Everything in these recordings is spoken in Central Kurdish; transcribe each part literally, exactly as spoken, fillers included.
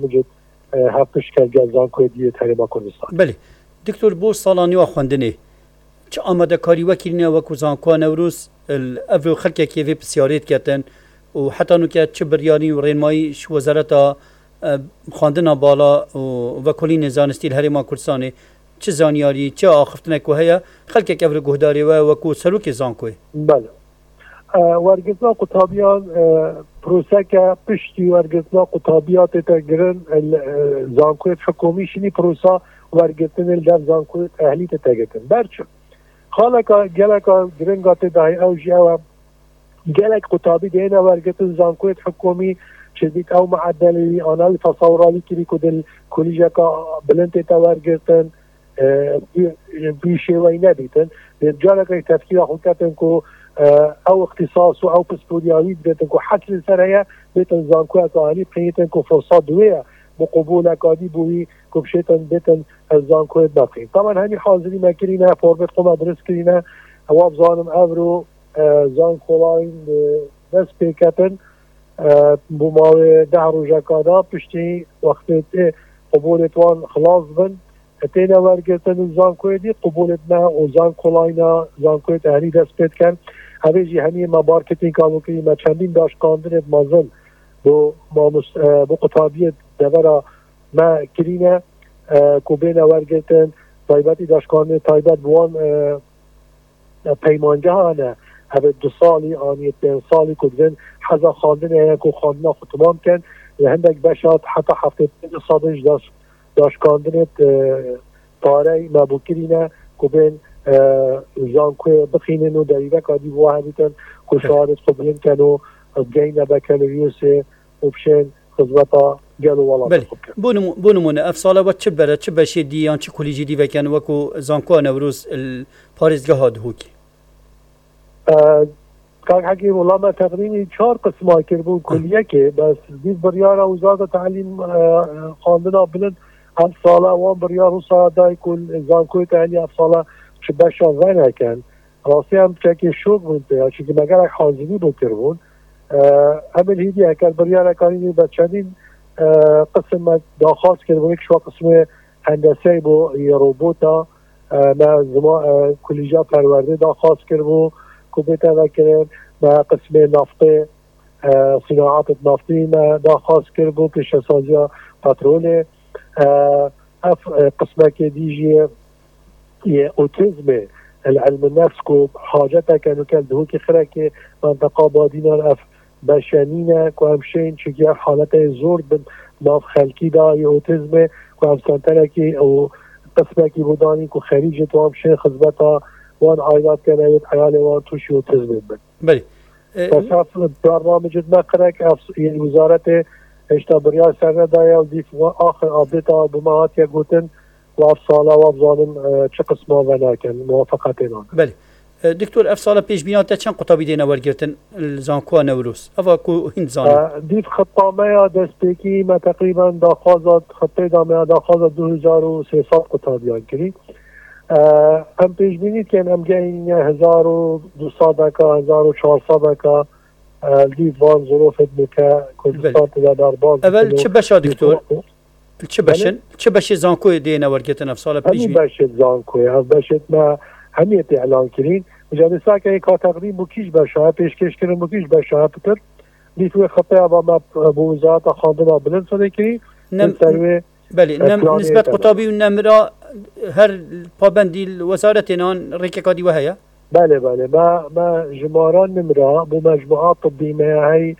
برنامج هفتش کلگل زانکوی دیه تریما کردستان. بله دکتور بو سالانی و خوندنه چه آماده کاری وکیلنه وکو زانکوی نوروز الافرو خلقه که وی بسیاریت کردن و حتی نوکه چه بریانی و رینمایی شو وزارت خواندن بالا و وکیلی زانستی الهرما کردستانه چه زانیاری چه آخفتنه که هیا خلقه که افرو گهداری و وکو سلوک زانکوی. بله. ورگزنا قطابیان پروسه که پشتی ورگزنا قطابیات تگرن زانکوی حکومی شنی پروسه ورگزنا در زانکوی اهلی تگرن برچه خاله که گله که گرنگات دای اوجی او گله قطابی دینا ورگزنا زانکوی حکومی شدید او معدلی آنال تصورالی کلی کدل کلیجا که بلند تا ورگزنا بیشه وی نبیتن جاله که تفکیر خودتن که او اختصاص او پسپوریاوی بيتن كو حكي سريا بيتن زانكو اهالي بقيتن كو فرصات دويه بقبول اكادي بوي كو بشيتن بيتن زانكو باقي طبعا هني حاضرين ما كرينا فوربت قوم ادرس كرينا اواب ظالم افرو زانكو لاين بس بيكتن بماوي دهرو جاكادا بشتي وقت قبولتوان خلاص بن تينا ورگتن زانکوی دی قبولتنا و زانکولاینا زانکوی تهری دست پید کن همی جی همی ما مارکتینگ کامو که ما چندین داشت کاندن مازن بو ما بو قطابیت دورا ما کرینه کو بین ورگتن تایبتی داشت کاندن تایبت بوان پیمانجه هانه همی دو سالی آنیت بین سالی کدن حضا خاندن هیا کو خاندنا خود تمام کن و هندک بشاد حتی هفته پید صادش داشت داشت کاندنت طاره ما بکرینه که بین زانکوی بخینن و دریوه کادی واحدیتن که شهادت قبلن کنو گینه بکلویوسه و بشین خزبتا گلو والا بله بونمونه افصاله و چه بره چه بشه دیان چه کلیجی دی وکن وکو زانکو نوروز پارزگاه ها دهوکی کار حکیم والله ما تقریبا چهار قسمه کربون کلیه که بس دید بریارا وزارت تعلیم خواندنا بلند هم ساله وان بریار و ساده کل زانکوی تعلی هم ساله چه بشان وین هکن راستی هم چکی شوق بونده چی که مگر حاضری بکر بون همین هیدی هکر بریار هکانی بچندین قسم داخواست کرده یک شو قسم هندسه بو روبوتا ما زمان کلیجا پرورده داخواست کرده که بیتا وکرن ما قسم نفته صناعات نفتی ما داخواست کرده پیش سازی پترول اف قسمه که دیجی اوتیزم العلم النفس کو حاجته کنو کل دهو که خره که منطقه بادینا اف بشنینه که همشین چگه حالت زور بن ناف خلکی دا یا اوتیزم که همسانتره که او قسمه که بودانی که خریج تو همشین خزبتا وان آیدات کنه یه حیال وان توشی اوتیزم بن بله بس اف برنامج نقره که وزارت اشتا بریار سرنه دایا و دیف آخر آبدیتا بماهات یا گوتن و افصاله و افظانم چه قسمه و ناکن موافقت اینان بله دکتور افصاله پیش بینات چند قطابی دینا ورگرتن زانکو نوروز افا کو هند زانه دیف خطامه یا دست پیکی ما تقریبا داخوازات خطه دامه داخوازات دو هزار و سیصد قطابیان کری هم پیش بینید که هم گین هزار و دوصد دکا هزار و چهارصد دکا دیف وان ظروفت میکه کردستان تدا در باز اول چه بشه دکتور؟ چه بشن؟ چه بشه زانکوی دینا ورگرتن افصاله پیش بینید؟ همین بشه زانکوی هم بشه ما همیت اعلان کرین مجالسا که یک تقریب بکیش بشه پیشکش کردن بکیش بشه پتر دیتو خطه با ما با وزارت خواندن بلند شده کرین نم بله نم نسبت قطابی و نمرا هر پابندی وزارت اینان ریککادی و هیا بله بله ما ما جماران نمرا با مجموعات طبی هی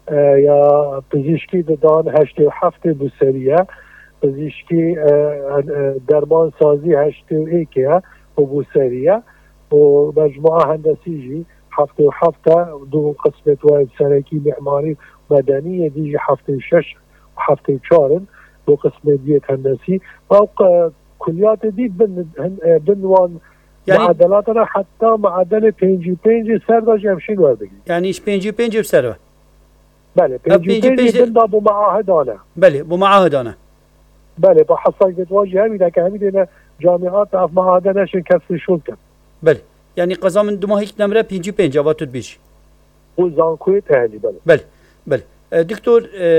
یا پزشکی دادن هشت و هفت بوسریه پزشکی درمان سازی هشت و ایکه و بوسریه و مجموعه هندسی جی هفت و هفت دو قسمت و سرکی معماری مدنی دیجی هفت و شش و هفت و چارن دو قسم دیت هندسی و کلیات دید بن بنوان يعني معدلاتنا حتى معدل پنج و پنج سر داشت همشین وردگی يعني ايش پنج و پنج بسره بله پنج و پنج بندا بمعاهدانه بله بمعاهدانه بله با حصاية واجه همينه که همينه جامعات اف معاهده نشن کسر شد کن بله يعني قضا من دو ماهيك نمره پنج و پنج آواتود بیش و زانکوی تهلی بله بله بله دكتور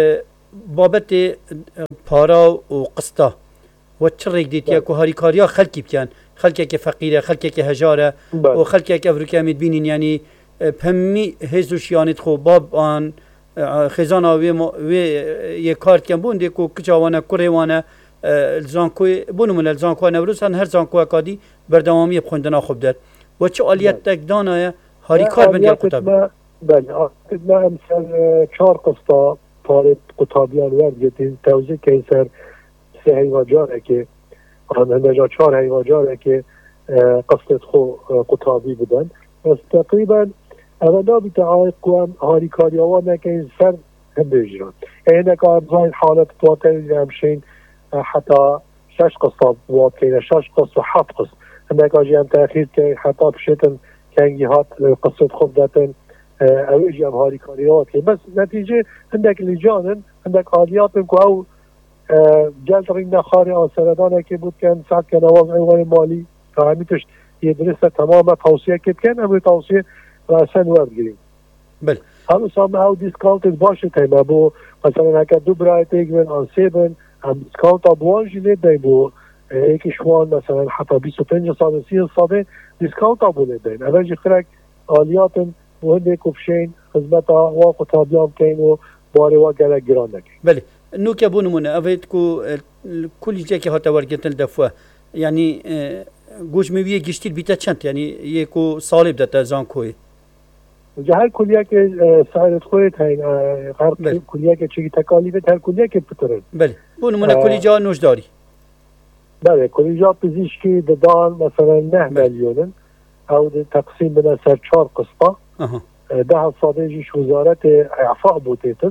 بابت پارا و قسطا و چرک دیتیا که هاری کاریا خلکی بکن خلکی که فقیره خلکی که هجاره و خلکی که افریقا میبینین یعنی پمی هزوشیانت خو باب آن خزانه وی وی یک کار کن بونده که کجاوانه کریوانه زانکوی بونم الزانکو نوروز هن هر زانکو کادی بردوامی بخوندنا خوب در و چه آلیت تکدانه هاری کار بندی کتابی بله آلیت ما امثال چهار قسطا پارت کتابیان ورگتین توضیح که این سر سه هیواجاره که آن هنجا چهار هیواجاره که قسطت خو کتابی بودن بس تقریبا اولا بتعايق قوام هاري كاريوان كاين سر هم بيجرون اينا كان زين حالة تواتر همشين حتى شش قصة واكينا شش قصة وحط قص هناك اجي ام تأخير كاين حتى بشيتن كاين جهات قصة خبزتن او اجي ام هاري كاريوات بس نتيجة هناك اللي جانن هناك آلياتن كو او جلد رينا خاري آن سردانا كي بود كان ساعت كان اواز ايوان مالي فهميتش يدرسها تماما توصية كيف كان امي توصية راسن ورد گیریم. بله. هم سامه او دیسکانت باشه تیم ابو مثلا اگر دو برای تیگن آن سیبن هم دیسکانت ابوان جلید دیم بو یکی شوان مثلا حتی بیست و پنج سال سی سال دیسکانت ابو لیدین. اول جخرک آلیاتن مهندی کفشین خدمت آوا قطابیام کین و باری و گله گران نکی. بله. نوک ابونمونه اوید کو کلی جایی که هات ورگتن دفعه یعنی گوش میویه گشتید بیت چند یعنی یکو سالب داده زانکوی هر کلیه که سعیت خودت هین هر کلیه که چیزی تکالیفت هر کلیه که بترن بله اون نمونه کلی جا نوشداری بله کلی جا پزشکی دادان مثلا نه میلیونن او تقسیم بنا سر چهار قسطه ده صادجیش وزارت اعفاء بوتیتن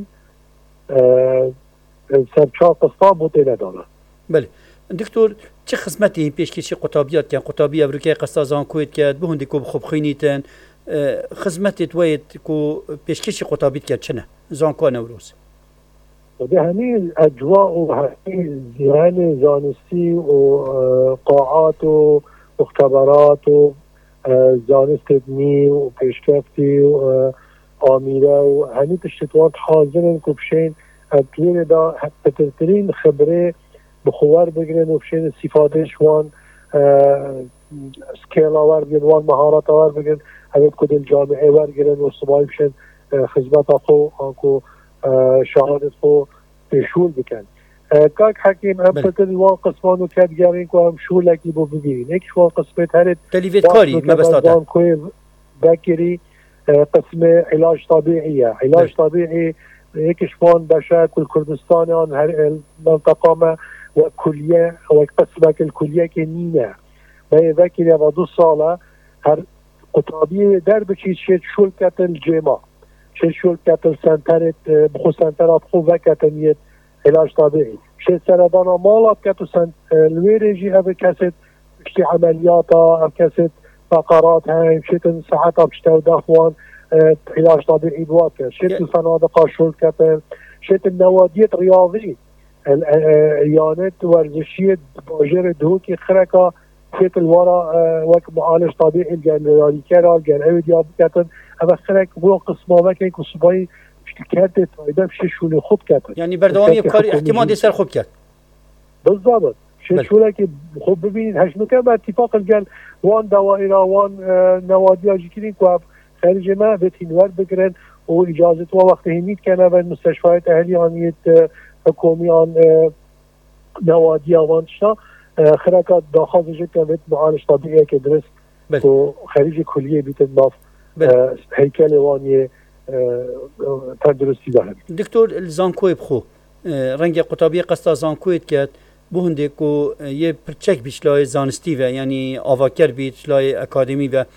سر چهار قسطه بوتی ندانه بله دکتور چه خدمتی این پیشکشی قطابیات کن قطابی افریقای قسطا زانکویت کرد به هندی کو خوب خینیتن خدمتی توید کو پیشکشی قطابیت کرد چنه زانکو نوروز ده همین اجواء و همین زیان زانستی و قاعات و مختبرات و زانست ابنی و پیشکفتی و آمیره و همین تشتوات حاضرن که بشین ابتوین دا بترترین خبره بخوار بگیرن و بشین استفادهش وان سکیل آور بگیرن وان مهارت آور بگیرن اوید کدل جامعه ور گیرن و صبایی بشین خدمت خو آنکو شهادت خو شول بکن کاک حکیم هم پتر وان قسمانو کد گرین که هم شول اکی بو بگیرین ایک شوان قسمت هرد تلیویت کاری مبستاتا بکری قسم علاج طبیعیه علاج طبیعی ایک شوان بشه کل کردستان آن هر منطقه ما و کلیه و قسمه که الکلیه که نینه به ذکر و دو ساله هر قطابی در بچید شد شول کتل جیما شد شول کتل سنترت بخو سنترات خو وکتنیت علاج طبیعی شد سردانا مالات کتو سنت الویرجی او کسید بشتی عملیاتا او کسید فقرات هم شد ساعتا بشتو دخوان علاج طبيعي بواكر شت الفنادق شول كتن شت النواديات رياضي اليانات ورزشية باجر دهوكي خركة شت الورا وك معالج طبيعي الجان رياليكارا الجان اوديا كتن هذا خرك بو قسمه وكين كسباي اشتكات فايده بشي شول خوب كتن يعني بردوامي بكاري احتمال يصير خوب كت بالضبط شت شولك خوب ببين هشنو كما اتفاق الجان وان دوائر وان نوادي اجيكين كواب خارج ما بتنور بگرن و اجازت و وقت هنید کنه و مستشفیات اهلیانیت حکومیان نوادی آوانشنا خرکات داخل جد کنه معالج طبیعی که درست و خارج کلیه بیت ناف هیکل وانی تندرستی داره دکتور زانکوی بخو رنگ قطابی قسطا زانکویت کرد بونده کو یه پرچک بیشلای زانستی و یعنی آواکر بیشلای اکادمی و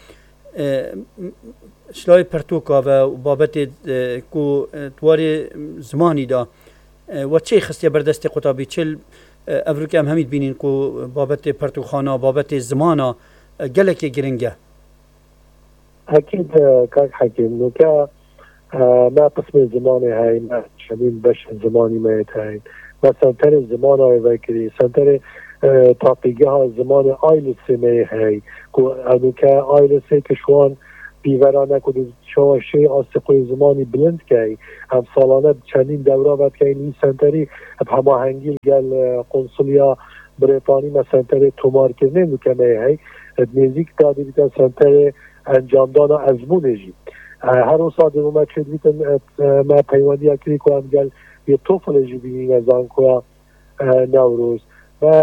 شلای پرتوکا و بابت کو تواری زمانی دا و چه خسته بردست قطابی چل افریقا هم همید بینین کو بابت پرتوخانا بابت زمانا گلک گرنگه اكيد كان حكيم نوكا ما قسم زماني هاي ما شبين بش زماني ما يتهاي ما سنتر الزمان هاي باكري سنتر تحقيقها زمان آيلتس ما هاي كو نوكا آيلتس كشوان بیورانه که شاشه آسقوی زمانی بلند که هم سالانه چندین دوره باید که این سنتری هماهنگی گل قنصلیا بریتانی ما سنتر تومار کرنه مکمه هی نزدیک دادی بیتن سنتر انجامدان ازمونجی هر روز آدم ما چه بیتن ما پیوندی اکری که هم گل یه توفل جی بینیم از آنکو نوروز و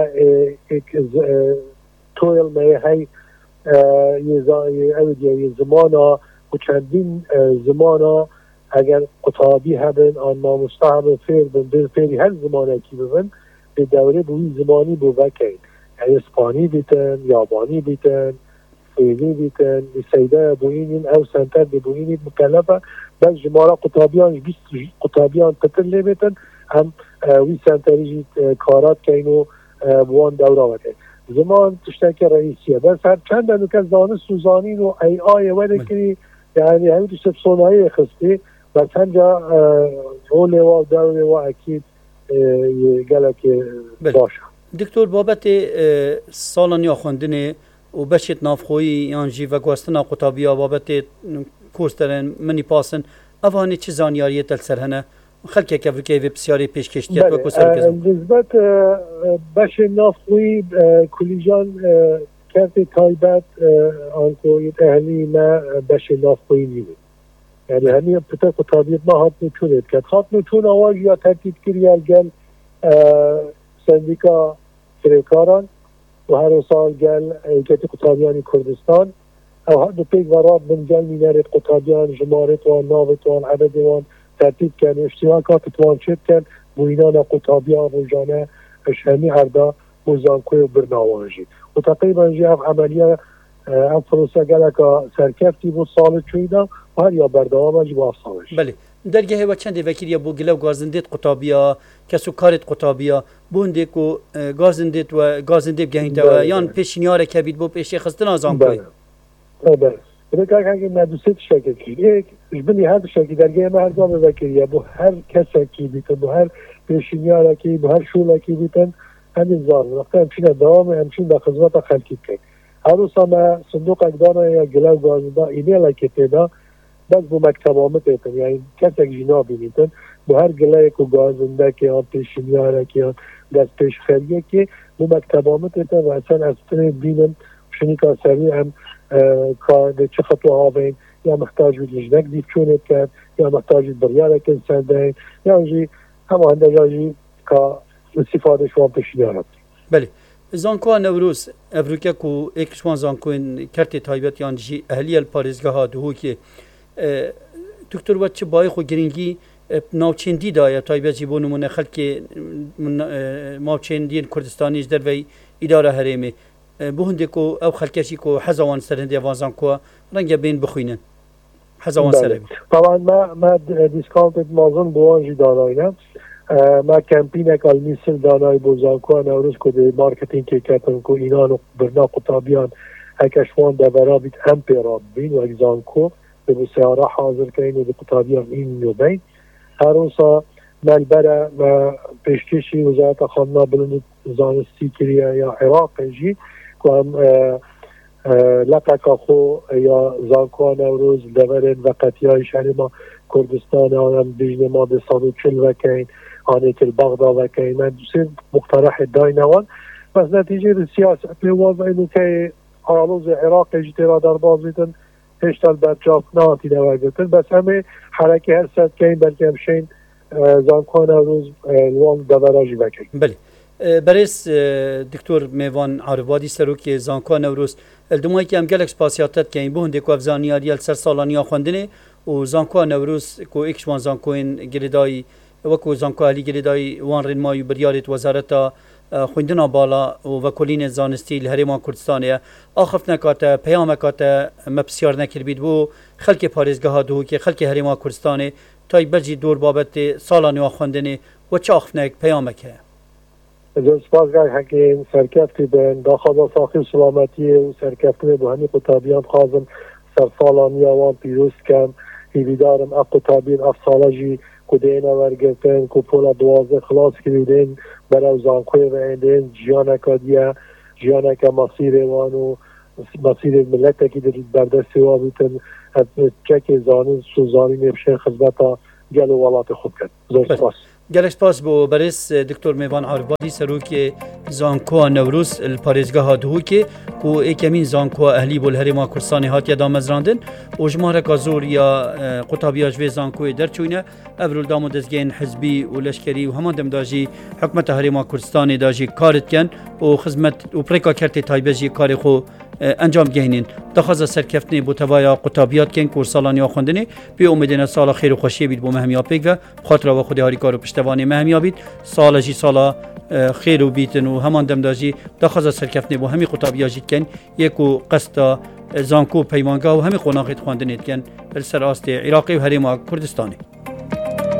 تویل ما هی یه زمانا و چندین زمانا اگر قطابی هبن آن نامسته هبن فیر بن بین فیری هر زمانه کی ببن به دوره بوی زمانی بو وکین یعنی اسپانی بیتن، یابانی بیتن، سویدی بیتن سیده بوینین او سنتر دی بوینین مکلفه بس جمارا قطابیان بیست قطابیان تتر لی بیتن هم وی سنتری جید کارات که اینو بوان دوره وکین زمان تشتاك رئيسية بس هر چند انو که زانست و زانین و ای آیه وده کری یعنی همین تشتب صنعی خستی بس هنجا اوله و دوله و اکید گلک باشه دکتور بابت سالانی آخوندنه و بشت نافخویی یانجی و گوستنا قطابیا بابت کورسترن منی پاسن اوانی چه زانیاریه تل سرهنه خلقه که افریقیه و بسیاری پیشکشتیت و کسر کزم نسبت بش نافخویی کلیجان کرد تایبت آنکو اهلی ما بش نافخویی نیمه یعنی همین پتا قطابیت ما هات نتونید کرد هات نتون آواج یا ترتیب کریال گل سندیکا فریکاران و هر سال گل ایکت قطابیانی کردستان او هر دو پیک وراب من گل مینارت قطابیان جمارت وان ناوت وان عدد وان ترتیب کرد اشتراکات توان چید کرد بوینان قطابیان روزانه اشهمی هردا موزانکوی و برناوانجی و تقریبا جی هم عملیه هم فروسه گلک سرکفتی بود سالت چویده و هر یا بردوام جی با افصالش بله درگه و چند وکیل بو گلو گازندیت قطابیا کسو کارت قطابیا بونده کو گازندیت و گازندیت گهینده و یان پیشنیاره کبید بو پیشی خستن آزان کوی بله بله که اگه ندوست شکل کی یک جبنی هر شکل درگه ما هر جا وکیل بو هر کس کی بیتن بو هر پیشنیاره کی بو هر شوله کی بیتن همین زار وقت همچین دوام همچین به خدمت خلقی کرد هر روز ما صندوق اقدام یا گلو گازنده ایمیل که پیدا بس بو مکتب آمد ایتن یعنی کس اک جنا بینیتن بو هر گلای کو گازنده که آن پیشنیاره که آن دست پیش خریه که بو مکتب آمد ایتن و اصلا از تنه بینم شنی که سری هم که چه خطوه ها بین یا محتاج بید لجنک دیف چونید کرد یا محتاج بید بریاره کن سندهین یا جی همه هنده جاجی که استفاده شوان پیشنیاره بله زانکو نوروز افریقیا کو اکشوان زانکو کرتی تایبت یان جی اهلی الپارزگاه ها دهو که دکتر وقت چه بای خو گرینگی ناوچندی دایا تایبت جی بو نمونه خلق ناوچندی کردستانی در وی اداره هریمه بو هنده کو او خلقشی کو حزوان سر هنده وازان کو رنگ بین بخوینن حزوان سر طبعا ما ما دیسکانت مازن بوانجی داناینا ما کمپین اکال میسل دانای بوزان کو نوروز کو دی مارکتینگ که کتن کو اینان برنا قطابیان اکشوان دبرا بیت هم پیراب بین و اگزان کو به سیاره حاضر کنید و به قطابیان این نوبین هر روزا ملبره و پیشکشی وزارت خانه بلند زانستی کریه یا عراق جی که هم لقا خو یا زانکو نوروز دورن و قطعی شهر ما کردستان هم بیجن ما به صد و چل وکین آنه که بغدا وکین من دوسین مقترح دای نوان بس نتیجه سیاست پیواز اینو که آلوز عراق جی تیرا در باز بیتن هشتال برجاف ناتی دوگتن بس همه حرکه هر ست که این بلکه همشین زانکو نوروز الوان دوراجی وکین بله برس دکتور میوان عربادی سروک زانکو نوروز الدمایی که هم گلک سپاسیاتت که این بونده که افزانیاری سر سالانی آخوندنه و زانکو نوروز که اکشوان زانکوین گریدای وکو زانکو علی گریدای وان رنمای بریارت وزارت خوندنا بالا و وکولین زانستی لهرمان کردستانه آخف نکاته پیام کاته مبسیار نکر بید بو خلق پارزگاه دو که خلق هرمان کردستانه تای بجی دور بابت سالانی آخوندنه و چه آخف نک پیام که جز سپاسگاه حکیم سرکفتی بین داخل ساخی سلامتی و سرکفتی به همین قطابیان خازم سر سالانی آوان پیروز کم هیویدارم اف قطابین اف سالاجی کدین ورگرتن که پولا دوازه خلاص کردین برای زانکوی و ایندین جیانکا دیا جیانکا مصیر وانو مسیر ملت که در دست و بیتن چک زانین سوزانی نبشه خدمت گل ولات خود کرد. زور سپاس. گلش سپاس بو برس دکتر میوان عارفبادی سروک زانکو نوروز الپارێزگاها دهوکê û êkemîn zankoa ehlî bû li Herêma Kurdistanê hatiye damezrandin û ji mareka zor ya qutabiya ji vê zankoyê derçûne ev rûdam û dezgehên hizbî û leşkerî û heman dem da jî hikûmeta Herêma Kurdistanê da jî kar dikin û xizmet û pirêka kertê taybet jî karê xwe encam gehînin. Daxwaza serkeftinê bû tevaya qutabiyat kirin ku salaniya xwendinê pê umêdê sala xêr û xweşiyê bît bo me hemiya pêk ve xatir ve xwedê harîkar û piştevanê me hemiya bît sala jî sala خیر و بیتن و همان دم داجی دخواست سرکفته با همی قطابیا جیت کن یک و قصد زانکو پیمانگاه و همی قناقیت خواندنید کن سر آست عراقی و هریما کردستانی